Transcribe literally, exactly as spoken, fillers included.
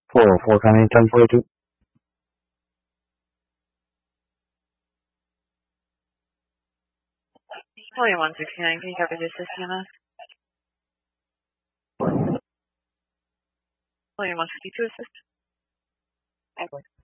four oh four coming ten forty-two. William one sixty-nine, can you copy this S C M S? William one fifty-two assist.